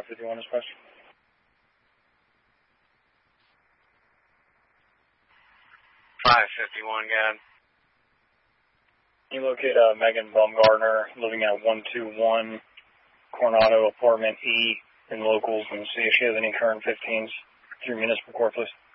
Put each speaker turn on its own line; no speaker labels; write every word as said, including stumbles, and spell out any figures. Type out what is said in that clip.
five fifty-one dispatch.
five fifty-one, God.
Can you locate uh, Megan Baumgartner living at one two one Coronado Apartment E in locals and see if she has any current fifteens through municipal court, please?